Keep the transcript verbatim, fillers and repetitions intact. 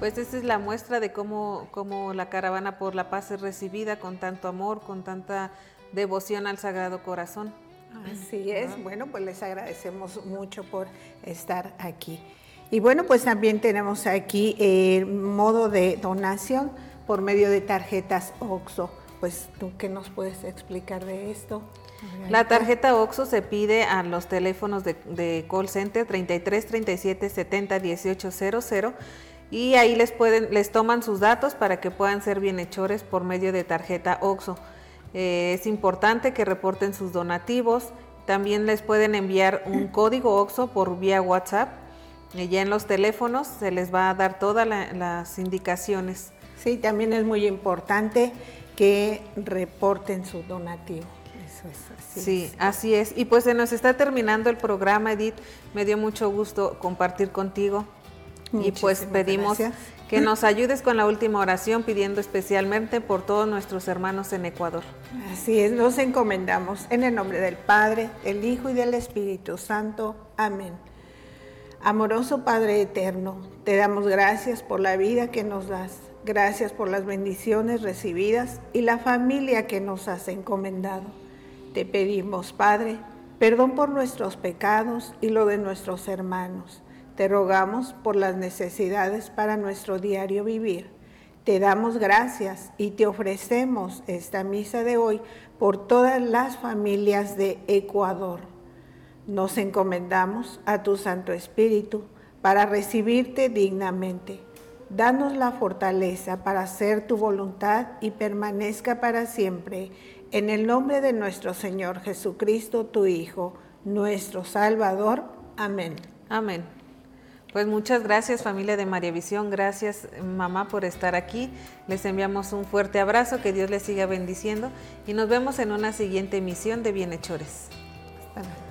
Pues esa es la muestra de cómo, cómo la Caravana por la Paz es recibida con tanto amor, con tanta devoción al Sagrado Corazón. Así es, bueno, pues les agradecemos mucho por estar aquí. Y bueno, pues también tenemos aquí el modo de donación por medio de tarjetas OXXO. Pues, ¿tú qué nos puedes explicar de esto? La tarjeta OXXO se pide a los teléfonos de, de call center treinta y tres, treinta y siete, setenta, dieciocho cero cero y ahí les pueden, les toman sus datos para que puedan ser bienhechores por medio de tarjeta OXXO. Eh, es importante que reporten sus donativos. También les pueden enviar un código OXXO por vía WhatsApp. Y ya en los teléfonos se les va a dar todas la, las indicaciones. Sí, también es muy importante que reporten su donativo. Eso es así. Sí, es. así es. Y pues se nos está terminando el programa, Edith. Me dio mucho gusto compartir contigo. Muchísimas y pues pedimos gracias. que nos ayudes con la última oración, pidiendo especialmente por todos nuestros hermanos en Ecuador. Así es, nos encomendamos en el nombre del Padre, del Hijo y del Espíritu Santo. Amén. Amoroso Padre eterno, te damos gracias por la vida que nos das, gracias por las bendiciones recibidas y la familia que nos has encomendado. Te pedimos, Padre, perdón por nuestros pecados y lo de nuestros hermanos. Te rogamos por las necesidades para nuestro diario vivir. Te damos gracias y te ofrecemos esta misa de hoy por todas las familias de Ecuador. Nos encomendamos a tu Santo Espíritu para recibirte dignamente. Danos la fortaleza para hacer tu voluntad y permanezca para siempre. En el nombre de nuestro Señor Jesucristo, tu Hijo, nuestro Salvador. Amén. Amén. Pues muchas gracias, familia de María Visión. Gracias, mamá, por estar aquí. Les enviamos un fuerte abrazo, que Dios les siga bendiciendo y nos vemos en una siguiente emisión de Bienhechores. Hasta luego.